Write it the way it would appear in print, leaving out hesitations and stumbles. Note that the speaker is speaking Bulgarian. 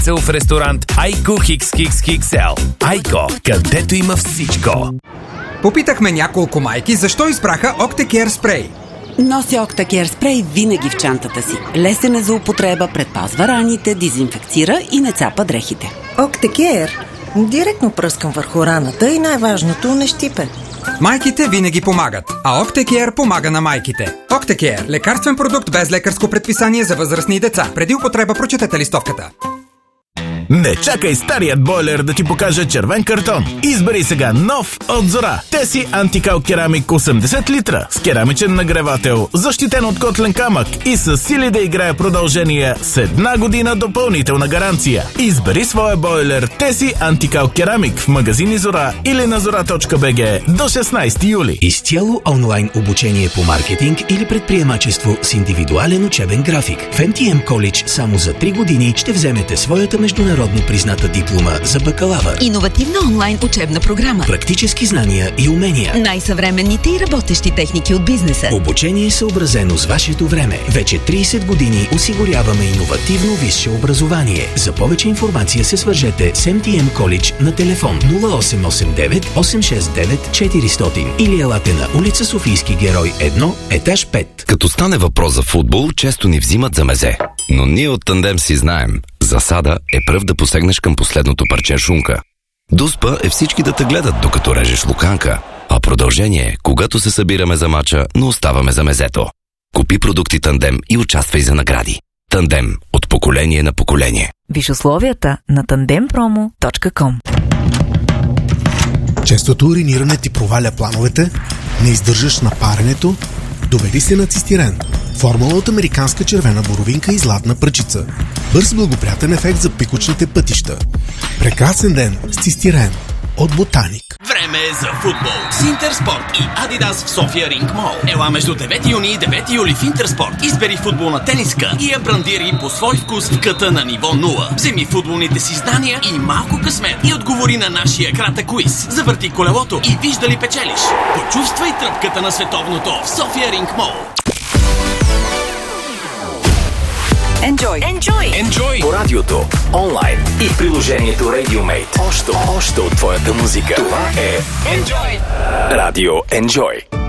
в ресторант Айко XXXL. Айко, където има всичко. Попитахме няколко майки защо избраха Octacare спрей. Нося Octacare спрей винаги в чантата си. Лесен е за употреба, предпазва раните, дезинфекцира и не цапа дрехите. Octacare директно пръскам върху раната и най-важното не щипе. Майките винаги помагат, а Octacare помага на майките. Octacare – лекарствен продукт без лекарско предписание за възрастни и деца. Преди употреба прочетете листовката. Не чакай старият бойлер да ти покаже червен картон. Избери сега нов от Зора. Теси Антикал Керамик 80 литра с керамичен нагревател, защитен от котлен камък и с сили да играе продължение с 1 година допълнителна гаранция. Избери своя бойлер Теси Антикал Керамик в магазини Зора или на zora.bg до 16 юли. Изцяло онлайн обучение по маркетинг или предприемачество с индивидуален учебен график. В MTM College само за 3 години ще вземете своята международна призната диплома за бакалавър. Иновативна онлайн учебна програма. Практически знания и умения. Най-съвременните и работещи техники от бизнеса. Обучение съобразено с вашето време. Вече 30 години осигуряваме иновативно висше образование. За повече информация се свържете с MTM College на телефон 0889 869 400 или елате на улица Софийски герой 1, етаж 5. Като стане въпрос за футбол, често ни взимат за мезе. Но ние от Тандем си знаем. Засада е пръв да посегнеш към последното парче шунка. Дуспа е всички да те гледат, докато режеш луканка. А продължение е, когато се събираме за мача, но оставаме за мезето. Купи продукти Тандем и участвай за награди. Тандем – от поколение на поколение. Виж условията на tandempromo.com. Честото уриниране ти проваля плановете, не издържаш на паренето, доведи се на цистирен. Формула от американска червена боровинка и златна пръчица. Бърз благоприятен ефект за пикочните пътища. Прекрасен ден с цистирен от Ботаник. Време е за футбол с Интерспорт и Адидас в София Ринг Мол. Ела между 9 юни и 9 юли в Интерспорт. Избери футболна тениска и я брандири по свой вкус в къта на ниво 0. Вземи футболните си знания и малко късмет и отговори на нашия кратък квиз. Завърти колелото и виж дали печелиш. Почувствай тръпката на световното в София Ринг Мол. Enjoy! По радиото, онлайн и в приложението RadioMate. Още от твоята музика. Това е Enjoy! Радио Enjoy.